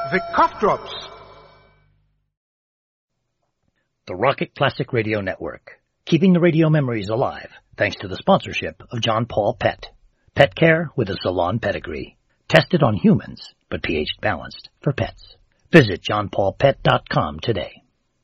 The Cough Drops. The Rocket Classic Radio Network, keeping the radio memories alive thanks to the sponsorship of John Paul Pet. Pet care with a salon pedigree. Tested on humans, but pH balanced for pets. Visit johnpaulpet.com today.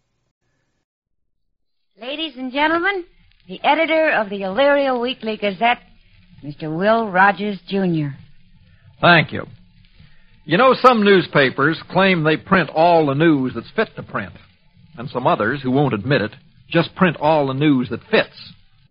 Ladies and gentlemen, the editor of the Elyria Weekly Gazette, Mr. Will Rogers, Jr. Thank you. You know, some newspapers claim they print all the news that's fit to print, and some others, who won't admit it, just print all the news that fits.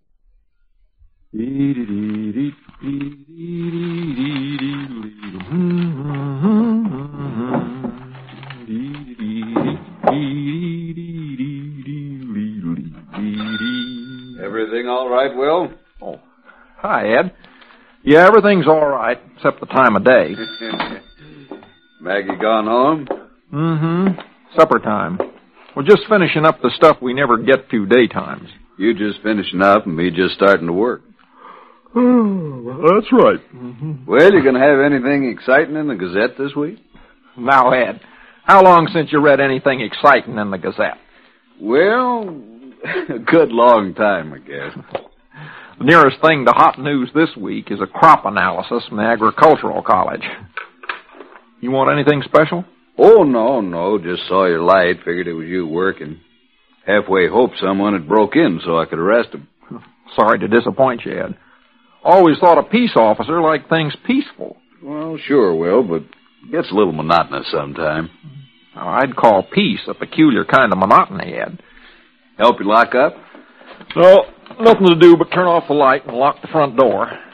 Everything all right, Will? Oh, hi, Ed. Yeah, everything's all right, except the time of day. Maggie gone home? Mm-hmm. Supper time. We're just finishing up the stuff we never get to daytimes. You just finishing up and me just starting to work. Oh, that's right. Mm-hmm. Well, you going to have anything exciting in the Gazette this week? Now, Ed, how long since you read anything exciting in the Gazette? Well, a good long time, I guess. The nearest thing to hot news this week is a crop analysis from the Agricultural College. You want anything special? Oh, no. Just saw your light. Figured it was you working. Halfway hoped someone had broke in so I could arrest him. Sorry to disappoint you, Ed. Always thought a peace officer liked things peaceful. Well, sure, Will, but it gets a little monotonous sometime. I'd call peace a peculiar kind of monotony, Ed. Help you lock up? No, nothing to do but turn off the light and lock the front door.